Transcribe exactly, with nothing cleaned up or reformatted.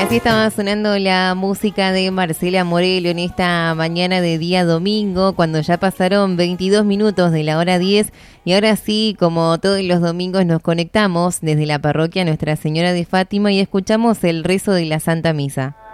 Así estaba sonando la música de Marcela Morelo en esta mañana de día domingo, cuando ya pasaron veintidós minutos de la hora diez. Y ahora sí, como todos los domingos, nos conectamos desde la parroquia Nuestra Señora de Fátima y escuchamos el rezo de la Santa Misa.